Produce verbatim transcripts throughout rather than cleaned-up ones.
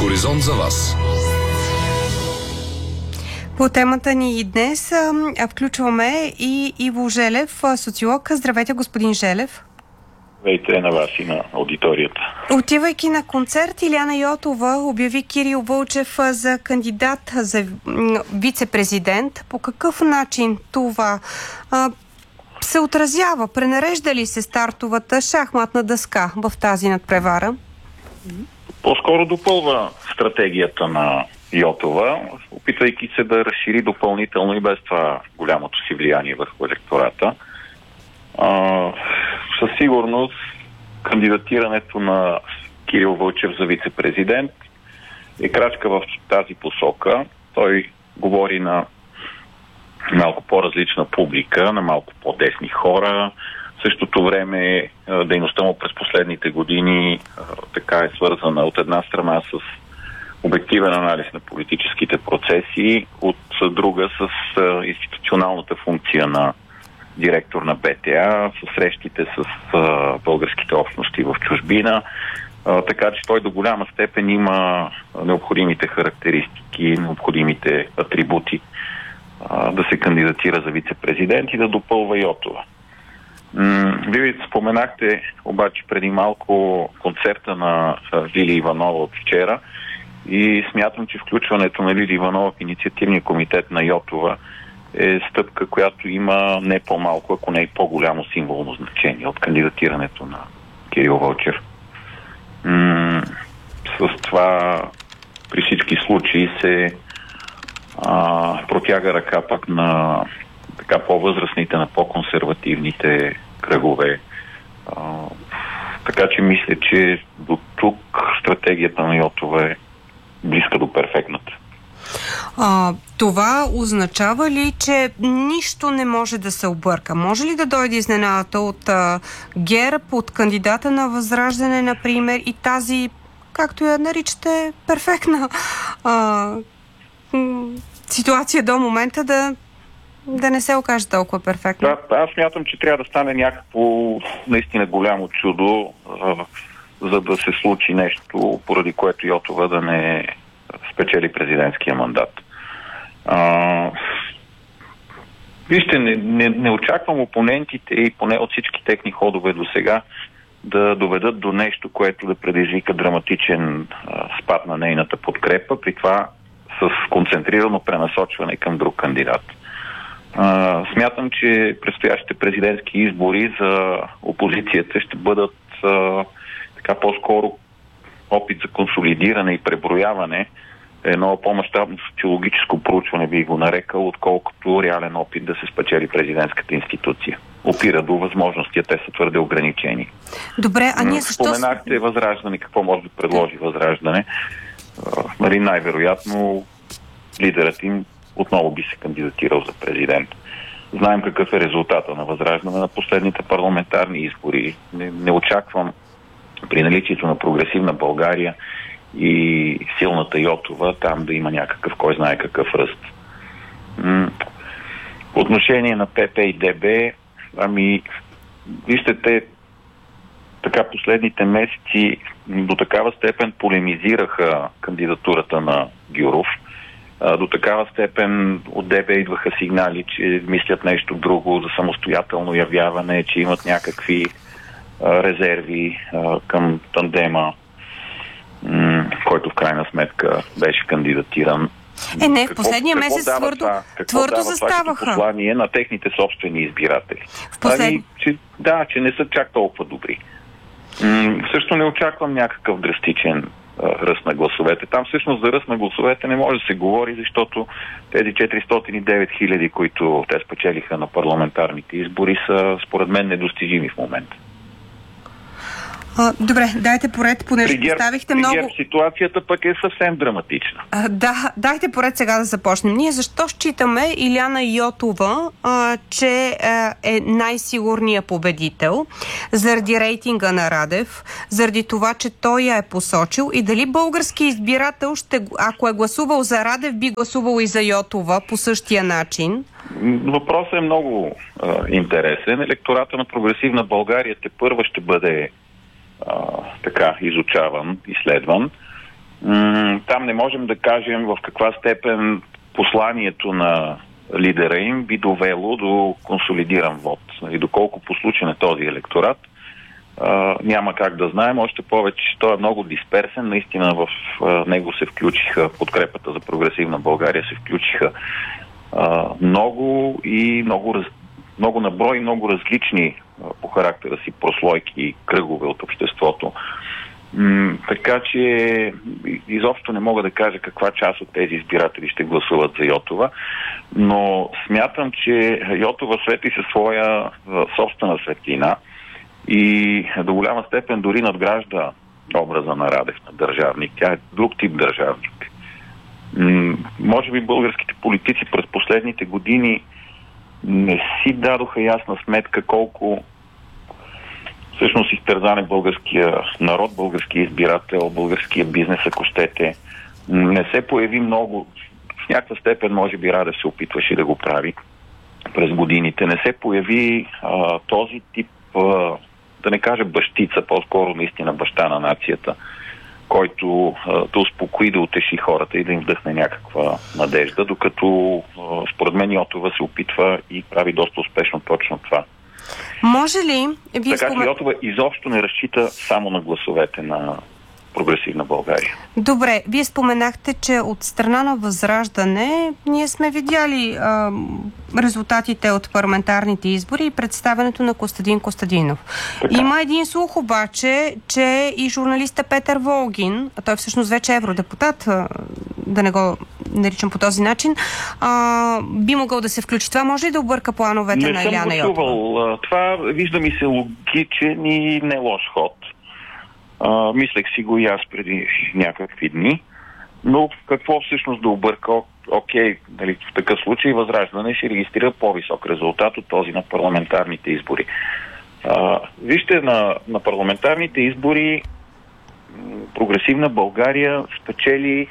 Хоризонт за вас. По темата ни и днес а, включваме и Иво Желев, социолог. Здравейте, господин Желев. Здравейте на вас и на аудиторията. Отивайки на концерт, Илияна Йотова обяви Кирил Вълчев за кандидат за вице-президент. По какъв начин това а, се отразява? Пренарежда ли се стартовата шахматна дъска в тази надпревара? По-скоро допълва стратегията на Йотова, опитвайки се да разшири допълнително и без това голямото си влияние върху електората. А, със сигурност кандидатирането на Кирил Вълчев за вице-президент е крачка в тази посока. Той говори на малко по-различна публика, на малко по-десни хора. В същото време дейността му през последните години така е свързана от една страна с обективен анализ на политическите процеси, от друга с институционалната функция на директор на Б Т А, с срещите с а, българските общности в чужбина, а, така че той до голяма степен има необходимите характеристики, необходимите атрибути а, да се кандидатира за вице-президент и да допълва Йотова. М- Вие споменахте обаче преди малко концерта на Лили Иванова от вчера и смятам, че включването на Лили Иванова в инициативния комитет на Йотова е стъпка, която има не по-малко, ако не и по-голямо символно значение от кандидатирането на Кирил Вълчев. М- с това при всички случаи се а, протяга ръка пак на така по-възрастните, на по-консервативните кръгове. А, така че мисля, че до тук стратегията на Йотова е близка до перфектната. А, това означава ли, че нищо не може да се обърка? Може ли да дойде изненадата от а, ГЕРБ, от кандидата на Възраждане, например, и тази, както я наричате, перфектна а, м- ситуация до момента да, да не се окаже толкова перфектна? Да, аз смятам, че трябва да стане някакво наистина голямо чудо, а, за да се случи нещо, поради което Йотова да не спечели президентския мандат. А, вижте, не, не, не очаквам опонентите и поне от всички техни ходове до сега да доведат до нещо, което да предизвика драматичен а, спад на нейната подкрепа, при това с концентрирано пренасочване към друг кандидат. А, смятам, че предстоящите президентски избори за опозицията ще бъдат а, така по-скоро опит за консолидиране и преброяване, едно по-мащабно социологическо проучване би го нарекал, отколкото реален опит да се спечели президентската институция. Опира до възможности, те са твърде ограничени. Добре, а ние защо... Споменахте Възраждане, какво може да предложи Възраждане. Нали, най-вероятно лидерът им отново би се кандидатирал за президент. Знаем какъв е резултата на Възраждане на последните парламентарни избори. Не, не очаквам при наличието на прогресивна България и силната Йотова там да има някакъв, кой знае какъв ръст. М- по отношение на П П и Д Б, ами, вижте, те така последните месеци до такава степен полемизираха кандидатурата на Гюров, а, до такава степен от Д Б идваха сигнали, че мислят нещо друго за самостоятелно явяване, че имат някакви а, резерви а, към тандема, м- който в крайна сметка беше кандидатиран. Е, не, в Какво, последния какво месец твърдо, това, твърдо заставаха. Това послание на техните собствени избиратели. В послед... ами, че, да, че не са чак толкова добри. М- също не очаквам някакъв драстичен а, ръст на гласовете. Там всъщност за ръст на гласовете не може да се говори, защото тези четиристотин и девет хиляди, които те спечелиха на парламентарните избори, са според мен недостижими в момента. А, добре, дайте поред, понеже При поставихте Герб, много... При Герб ситуацията пък е съвсем драматична. А, да, дайте поред сега да започнем. Ние защо считаме Илияна Йотова, а, че а, е най-сигурният победител? Заради рейтинга на Радев, заради това, че той я е посочил, и дали български избирател, ще, ако е гласувал за Радев, би гласувал и за Йотова по същия начин? Въпросът е много а, интересен. Електората на прогресивна България тепърва ще бъде а, така изучаван, изследван. М- там не можем да кажем в каква степен посланието на лидера им би довело до консолидиран вод. И доколко послучен е този електорат, а, няма как да знаем. Още повече, че той е много дисперсен. Наистина в а, него се включиха, подкрепата за прогресивна България се включиха а, много и много, раз, много наброй, много различни а, по характера си прослойки и кръгове от обществото. М- така че изобщо не мога да кажа каква част от тези избиратели ще гласуват за Йотова, но смятам, че Йотова свети със своя а, собствена светлина и до голяма степен дори надгражда образа на Радев, на държавник. Тя е друг тип държавник. М- може би българските политици през последните години не си дадоха ясна сметка колко всъщност изтързан е българския народ, българския избирател, българския бизнес, ако щете. Не се появи много. В някаква степен, може би, Радев се опитваше да го прави през годините. Не се появи а, този тип, а, да не кажа бащица, по-скоро наистина баща на нацията, който а, да успокои, да утеши хората и да им вдъхне някаква надежда, докато а, според мен Йотова се опитва и прави доста успешно точно това. Може ли... Вие така спомен... че Йотова изобщо не разчита само на гласовете на прогресивна България. Добре, вие споменахте, че от страна на Възраждане ние сме видяли а, резултатите от парламентарните избори и представянето на Костадин Костадинов. Така. Има един слух обаче, че и журналиста Петър Волгин, а той всъщност вече е евродепутат, да не го наричам по този начин, а, би могъл да се включи. Това може ли да обърка плановете не на Илияна Йотова? Не съм го чувал. Това вижда ми се логичен и не лош ход. Uh, мислех си го и аз преди някакви дни, но какво всъщност да обърка? Окей, нали, в такъв случай Възраждане ще регистрира по-висок резултат от този на парламентарните избори. Uh, вижте, на, на парламентарните избори прогресивна България спечели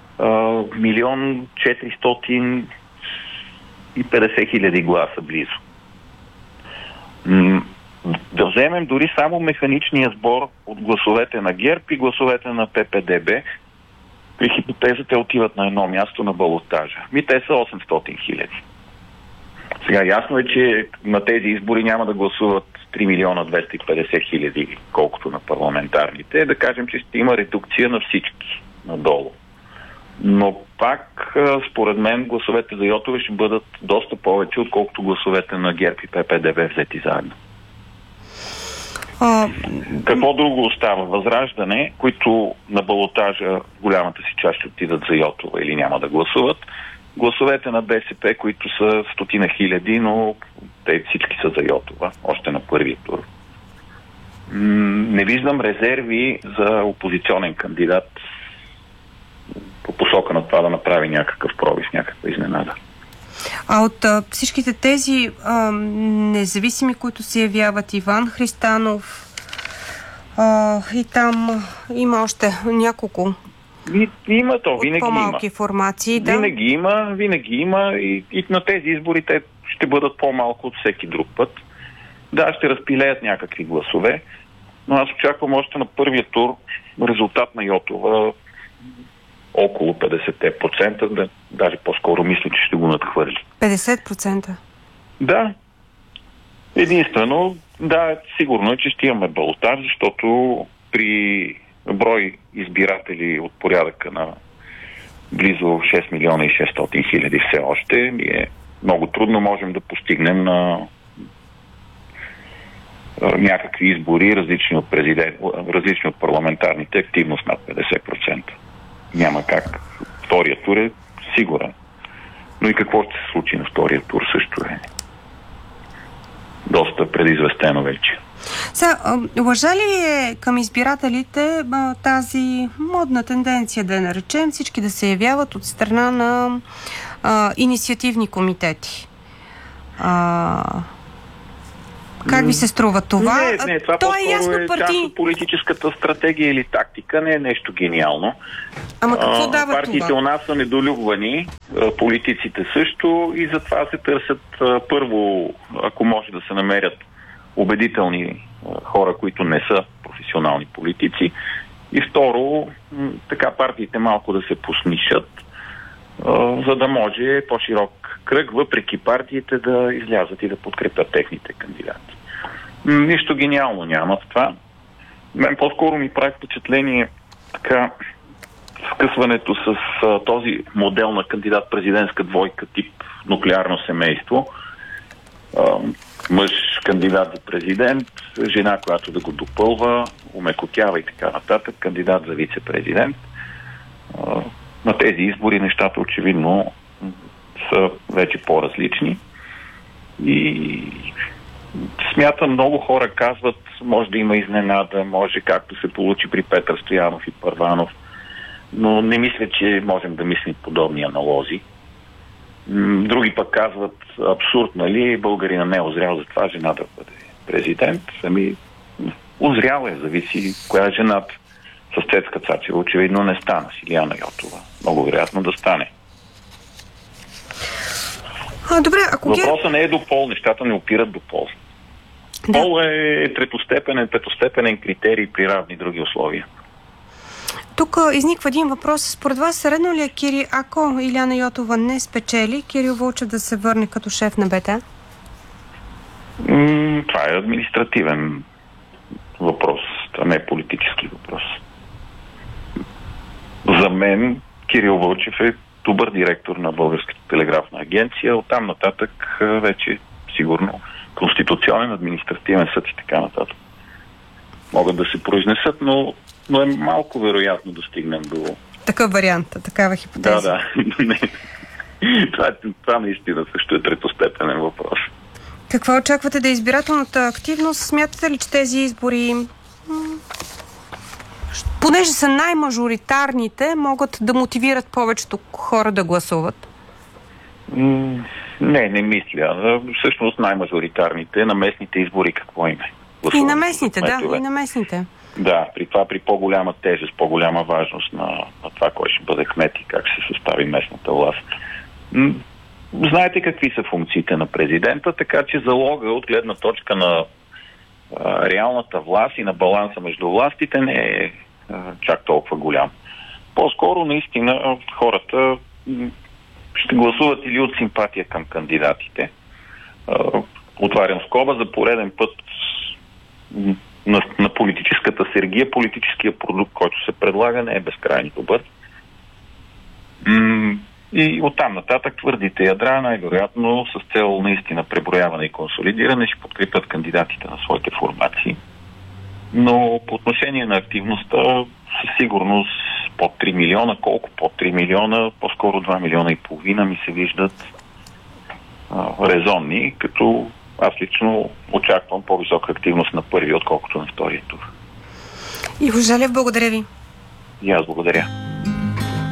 милион четиристотин и петдесет хиляди гласа близо. М- Да вземем дори само механичния сбор от гласовете на ГЕРБ и гласовете на П П Д Б. При хипотезата отиват на едно място на балотажа. Ми те са осемстотин хиляди. Сега ясно е, че на тези избори няма да гласуват три милиона двеста и петдесет хиляди, колкото на парламентарните. Да кажем, че ще има редукция на всички надолу. Но пак, според мен, гласовете за Йотова ще бъдат доста повече, отколкото гласовете на ГЕРБ и П П Д Б взети заедно. А... Какво друго остава? Възраждане, които на балотажа голямата си част ще отидат за Йотова или няма да гласуват. Гласовете на Б С П, които са стотина хиляди, но те всички са за Йотова, още на първия тур. Не виждам резерви за опозиционен кандидат по посока на това да направи някакъв пробив, някаква изненада. А от а, всичките тези а, независими, които се явяват, Иван Христанов а, и там има още няколко и, има то, винаги по-малки има. формации. Да? Винаги има, винаги има и, и на тези избори те ще бъдат по-малко от всеки друг път. Да, ще разпилеят някакви гласове, но аз очаквам още на първия тур резултат на Йотова около петдесет процента, да, даже по-скоро мисля, че ще го надхвърли. петдесет процента? Да. Единствено, да, сигурно е, че ще имаме балотаж, защото при брой избиратели от порядъка на близо шест милиона и шестстотин хиляди все още, е много трудно можем да постигнем на някакви избори, различни от, президент, различни от парламентарните, активност над петдесет процента. Няма как. Втория тур е сигурен. Но и какво ще се случи на втория тур също е доста предизвестено вече. Сега, лъжа ли е към избирателите тази модна тенденция, да я наречем, всички да се явяват от страна на а, инициативни комитети? А, как ви се струва това? Не, не, това То по-скоро е, ясно е парти... част от политическата стратегия или тактика, не е нещо гениално. Ама какво а, дава партиите това? у нас са недолюбвани, политиците също, и затова се търсят първо, ако може да се намерят убедителни хора, които не са професионални политици, И второ, така партиите малко да се посмишат, за да може по-широк кръг, въпреки партиите, да излязат и да подкрепят техните кандидати. Нищо гениално няма в това. Мен по-скоро ми прави впечатление така скъсването с а, този модел на кандидат-президентска двойка тип нуклеарно семейство. А, мъж кандидат за президент, жена, която да го допълва, умекотява и така нататък, кандидат за вице-президент. А, на тези избори нещата очевидно са вече по-различни. И смятам, много хора казват, може да има изненада, може както се получи при Петър Стоянов и Първанов, но не мисля, че можем да мислим подобни аналози. Други пък казват, абсурд, нали, българина не е озрял за това жена да бъде президент. Ами, озрял е, зависи коя е жената. С Цецка Цачева очевидно не стана, с Илияна Йотова. Много вероятно да стане. А, добре, ако въпросът не е до пол, нещата не опират до пол. Да. Пол е третостепенен, петостепенен критерий при равни други условия. Тук изниква един въпрос. Според вас средно ли е, Кири, ако Илияна Йотова не спечели, Кирил Вълчев да се върне като шеф на БТА? М- това е административен въпрос, това не е политически въпрос. За мен Кирил Вълчев е добър директор на Българската телеграфна агенция. Оттам нататък вече сигурно Конституционен, административен съд и така нататък могат да се произнесат, но, но е малко вероятно да стигнем до... Такъв вариант, такава хипотеза. Да, да. това, това наистина също е третостепенен въпрос. Какво очаквате да е избирателната активност? Смятате ли, че тези избори, понеже са най-мажоритарните, могат да мотивират повечето хора да гласуват? Не, не мисля. Всъщност най-мажоритарните на местните избори какво има? И на местните, да, и на местните. Да, при това при по-голяма тежест, по-голяма важност на, на това, кой ще бъде кмет и как ще се състави местната власт. Знаете какви са функциите на президента, така че залога от гледна точка на а, реалната власт и на баланса между властите не е а, чак толкова голям. По-скоро наистина хората ще гласуват или от симпатия към кандидатите. А, отварям скоба, за пореден път на, на политическата сергия, политическия продукт, който се предлага, не е безкрайно добър. М- И оттам нататък твърдите ядра, най-вероятно с цел наистина преброяване и консолидиране ще подкрепят кандидатите на своите формации. Но по отношение на активността, със сигурност под три милиона, колко под три милиона, по-скоро два милиона и половина ми се виждат а, резонни, като аз лично очаквам по-висока активност на първи, отколкото на втория тур. Иво Желев, благодаря ви. И аз благодаря.